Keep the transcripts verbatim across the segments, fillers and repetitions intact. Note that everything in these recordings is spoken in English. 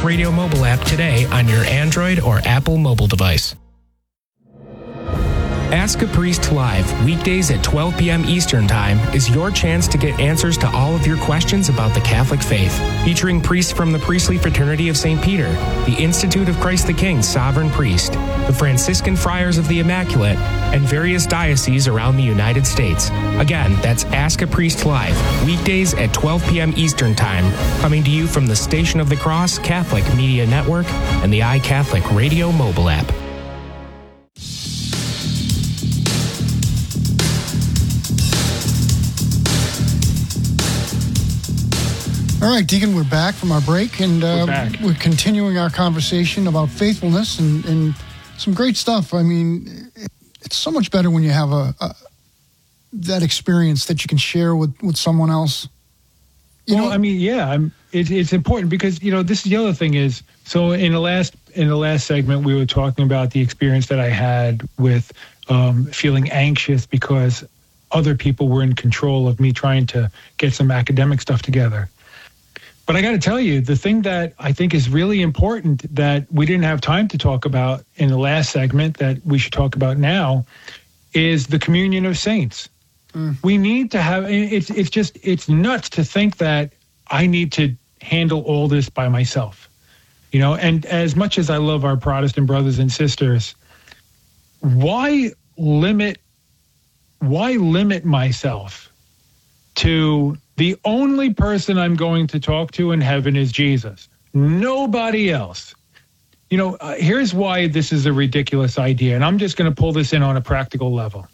Radio mobile app today on your Android or Apple mobile device. Ask a Priest Live, weekdays at twelve p.m. Eastern Time, is your chance to get answers to all of your questions about the Catholic faith. Featuring priests from the Priestly Fraternity of Saint Peter, the Institute of Christ the King Sovereign Priest, the Franciscan Friars of the Immaculate, and various dioceses around the United States. Again, that's Ask a Priest Live, weekdays at twelve p.m. Eastern Time, coming to you from the Station of the Cross Catholic Media Network and the iCatholic Radio mobile app. All right, Deacon, we're back from our break, and uh, we're, back. we're continuing our conversation about faithfulness and, and some great stuff. I mean, it, it's so much better when you have a, a that experience that you can share with, with someone else. You well, know? I mean, yeah, I'm, it, it's important because, you know, this is the other thing is, so in the last in the last segment, we were talking about the experience that I had with um, feeling anxious because other people were in control of me trying to get some academic stuff together. But I got to tell you, the thing that I think is really important that we didn't have time to talk about in the last segment that we should talk about now is the communion of saints. Mm. We need to have, it's it's just, it's nuts to think that I need to handle all this by myself. You know, and as much as I love our Protestant brothers and sisters, why limit, why limit myself to the only person I'm going to talk to in heaven is Jesus, nobody else? You know, uh, here's why this is a ridiculous idea, and I'm just going to pull this in on a practical level.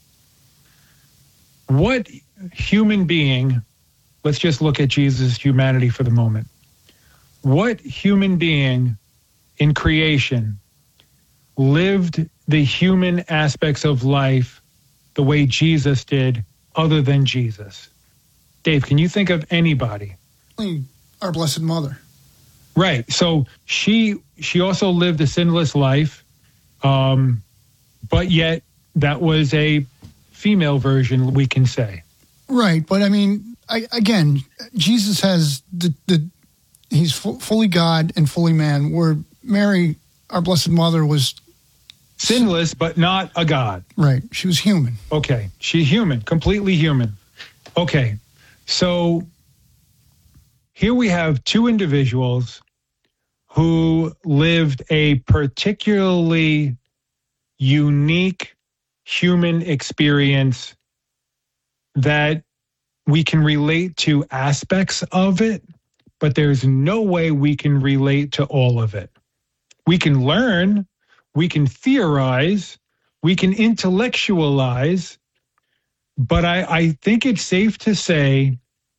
What human being, let's just look at Jesus' humanity for the moment. What human being in creation lived the human aspects of life the way Jesus did other than Jesus? Dave, can you think of anybody? Our Blessed Mother. Right. So she she also lived a sinless life, um, but yet that was a female version, we can say. Right. But I mean, I, again, Jesus has the, the he's fu- fully God and fully man, where Mary, our Blessed Mother, was sinless, but not a God. Right. She was human. Okay. She's human, completely human. Okay. So here we have two individuals who lived a particularly unique human experience that we can relate to aspects of it, but there's no way we can relate to all of it. We can learn, we can theorize, we can intellectualize, but I, I think it's safe to say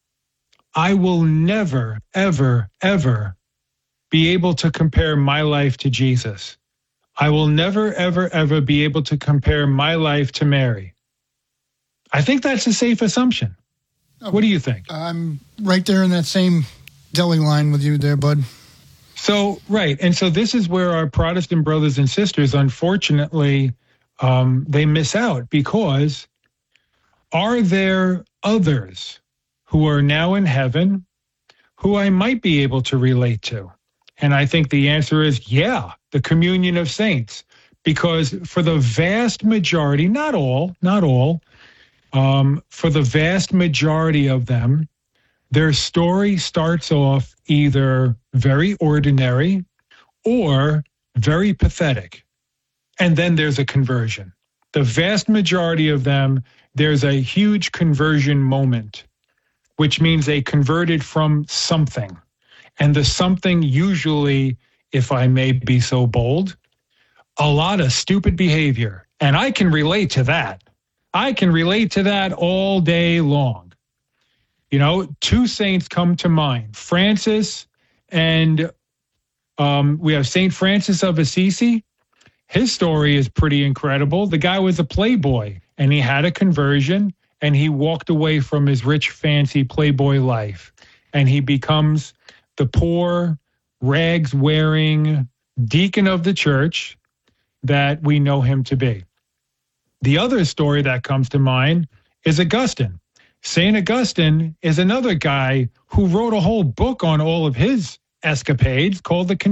I will never, ever, ever be able to compare my life to Jesus. I will never, ever, ever be able to compare my life to Mary. I think that's a safe assumption. Okay. What do you think? I'm right there in that same deli line with you there, bud. So, right. And so this is where our Protestant brothers and sisters, unfortunately, um, they miss out because are there others who are now in heaven who I might be able to relate to? And I think the answer is, yeah, the communion of saints. Because for the vast majority, not all, not all, um, for the vast majority of them, their story starts off either very ordinary or very pathetic. And then there's a conversion. The vast majority of them, there's a huge conversion moment, which means they converted from something. And the something usually, if I may be so bold, a lot of stupid behavior. And I can relate to that. I can relate to that all day long. You know, two saints come to mind, Francis and um, we have Saint Francis of Assisi. His story is pretty incredible. The guy was a playboy and he had a conversion and he walked away from his rich, fancy playboy life. And he becomes the poor, rags-wearing deacon of the church that we know him to be. The other story that comes to mind is Augustine. Saint Augustine is another guy who wrote a whole book on all of his escapades called The